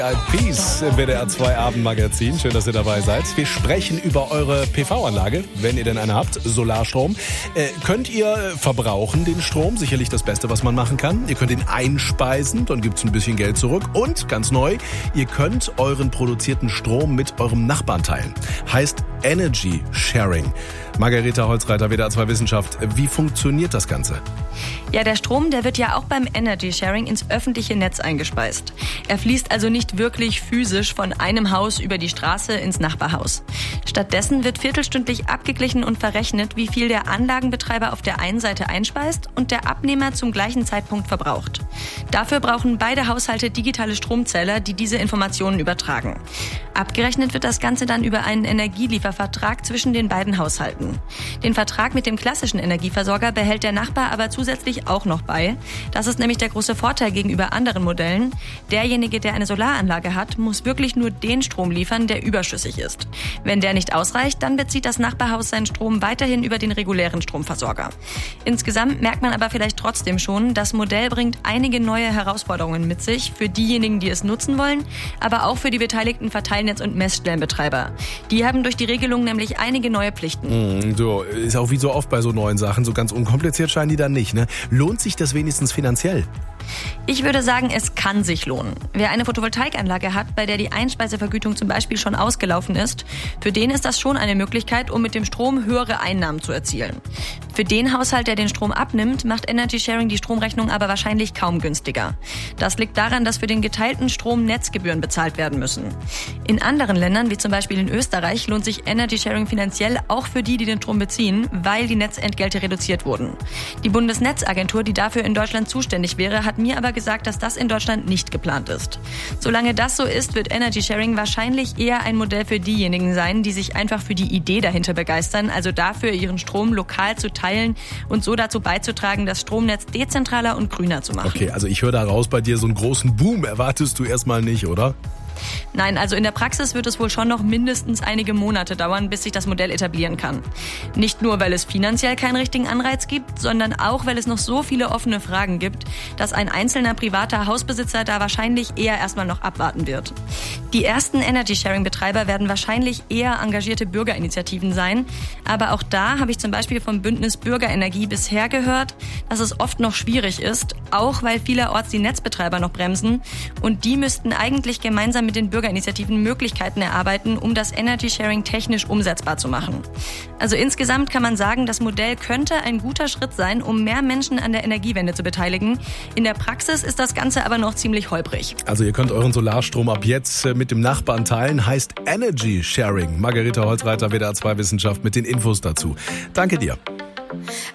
Peace im WDR 2 Abendmagazin. Schön, dass ihr dabei seid. Wir sprechen über eure PV-Anlage, wenn ihr denn eine habt, Solarstrom. Könnt ihr verbrauchen den Strom? Sicherlich das Beste, was man machen kann. Ihr könnt ihn einspeisen, dann gibt's ein bisschen Geld zurück. Und, ganz neu, ihr könnt euren produzierten Strom mit eurem Nachbarn teilen. Heißt Energy Sharing. Margareta Holzreiter, WDR 2 Wissenschaft. Wie funktioniert das Ganze? Ja, der Strom, der wird ja auch beim Energy Sharing ins öffentliche Netz eingespeist. Er fließt also nicht wirklich physisch von einem Haus über die Straße ins Nachbarhaus. Stattdessen wird viertelstündlich abgeglichen und verrechnet, wie viel der Anlagenbetreiber auf der einen Seite einspeist und der Abnehmer zum gleichen Zeitpunkt verbraucht. Dafür brauchen beide Haushalte digitale Stromzähler, die diese Informationen übertragen. Abgerechnet wird das Ganze dann über einen Energieliefervertrag zwischen den beiden Haushalten. Den Vertrag mit dem klassischen Energieversorger behält der Nachbar aber zusätzlich auch noch bei. Das ist nämlich der große Vorteil gegenüber anderen Modellen. Derjenige, der eine Solaranlage hat, muss wirklich nur den Strom liefern, der überschüssig ist. Wenn der nicht ausreicht, dann bezieht das Nachbarhaus seinen Strom weiterhin über den regulären Stromversorger. Insgesamt merkt man aber vielleicht trotzdem schon, das Modell bringt einige neue Herausforderungen mit sich für diejenigen, die es nutzen wollen, aber auch für die beteiligten Verteilnetz- und Messstellenbetreiber. Die haben durch die Regelung nämlich einige neue Pflichten. So, ist auch wie so oft bei so neuen Sachen, so ganz unkompliziert scheinen die dann nicht, ne? Lohnt sich das wenigstens finanziell? Ich würde sagen, es kann sich lohnen. Wer eine Photovoltaikanlage hat, bei der die Einspeisevergütung zum Beispiel schon ausgelaufen ist, für den ist das schon eine Möglichkeit, um mit dem Strom höhere Einnahmen zu erzielen. Für den Haushalt, der den Strom abnimmt, macht Energy Sharing die Stromrechnung aber wahrscheinlich kaum günstiger. Das liegt daran, dass für den geteilten Strom Netzgebühren bezahlt werden müssen. In anderen Ländern, wie zum Beispiel in Österreich, lohnt sich Energy Sharing finanziell auch für die den Strom beziehen, weil die Netzentgelte reduziert wurden. Die Bundesnetzagentur, die dafür in Deutschland zuständig wäre, hat mir aber gesagt, dass das in Deutschland nicht geplant ist. Solange das so ist, wird Energy Sharing wahrscheinlich eher ein Modell für diejenigen sein, die sich einfach für die Idee dahinter begeistern, also dafür, ihren Strom lokal zu teilen und so dazu beizutragen, das Stromnetz dezentraler und grüner zu machen. Okay, also ich höre da raus, bei dir so einen großen Boom erwartest du erstmal nicht, oder? Nein, also in der Praxis wird es wohl schon noch mindestens einige Monate dauern, bis sich das Modell etablieren kann. Nicht nur, weil es finanziell keinen richtigen Anreiz gibt, sondern auch, weil es noch so viele offene Fragen gibt, dass ein einzelner privater Hausbesitzer da wahrscheinlich eher erstmal noch abwarten wird. Die ersten Energy-Sharing-Betreiber werden wahrscheinlich eher engagierte Bürgerinitiativen sein, aber auch da habe ich zum Beispiel vom Bündnis Bürgerenergie bisher gehört, dass es oft noch schwierig ist, auch weil vielerorts die Netzbetreiber noch bremsen und die müssten eigentlich gemeinsam mit den Bürgerinitiativen Möglichkeiten erarbeiten, um das Energy Sharing technisch umsetzbar zu machen. Also insgesamt kann man sagen, das Modell könnte ein guter Schritt sein, um mehr Menschen an der Energiewende zu beteiligen. In der Praxis ist das Ganze aber noch ziemlich holprig. Also ihr könnt euren Solarstrom ab jetzt mit dem Nachbarn teilen, heißt Energy Sharing. Margareta Holzreiter, WDR 2 Wissenschaft mit den Infos dazu. Danke dir.